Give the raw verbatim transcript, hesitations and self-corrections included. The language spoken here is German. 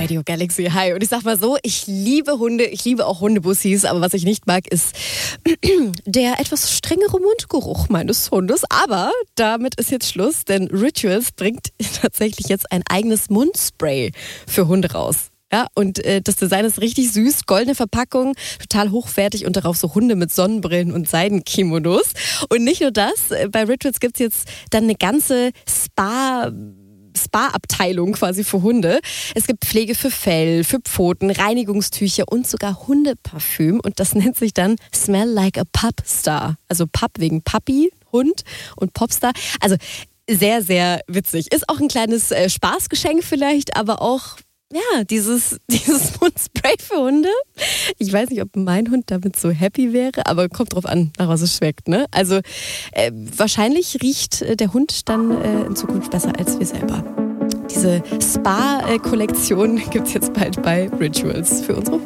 Radio Galaxy. Hi. Und ich sag mal so, ich liebe Hunde, ich liebe auch Hundebussis, aber was ich nicht mag, ist der etwas strengere Mundgeruch meines Hundes. Aber damit ist jetzt Schluss, denn Rituals bringt tatsächlich jetzt ein eigenes Mundspray für Hunde raus. Ja, und äh, das Design ist richtig süß, goldene Verpackung, total hochwertig und darauf so Hunde mit Sonnenbrillen und Seidenkimonos. Und nicht nur das, bei Rituals gibt es jetzt dann eine ganze Spa- Spa-Abteilung quasi für Hunde. Es gibt Pflege für Fell, für Pfoten, Reinigungstücher und sogar Hundeparfüm. Und das nennt sich dann Smell Like a Pupstar. Also Pup wegen Puppy, Hund und Popstar. Also sehr, sehr witzig. Ist auch ein kleines äh, Spaßgeschenk vielleicht, aber auch ja, dieses, dieses Mundspray für Hunde. Ich weiß nicht, ob mein Hund damit so happy wäre, aber kommt drauf an, nach was es schmeckt. Ne? Also äh, wahrscheinlich riecht äh, der Hund dann äh, in Zukunft besser als wir selber. Diese Spa-Kollektion gibt es jetzt bald bei Rituals für unsere